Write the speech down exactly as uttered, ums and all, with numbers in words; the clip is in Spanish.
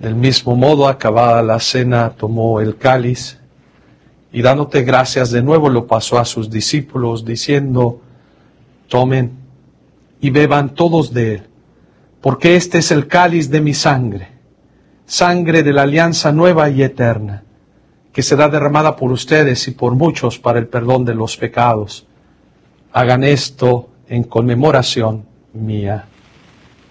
Del mismo modo, acabada la cena, tomó el cáliz y dándote gracias de nuevo lo pasó a sus discípulos, diciendo: tomen y beban todos de él, porque este es el cáliz de mi sangre, sangre de la alianza nueva y eterna, que será derramada por ustedes y por muchos para el perdón de los pecados. Hagan esto en conmemoración mía.